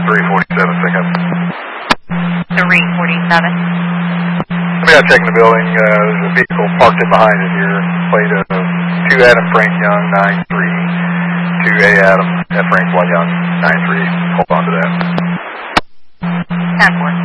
347, pick up. 347. Somebody out checking the building. There's a vehicle parked in behind it here. Plate of 2 Adam Frank Young, 93. 2 A Adam F. Frank Young, 93. Hold on to that. 10-4.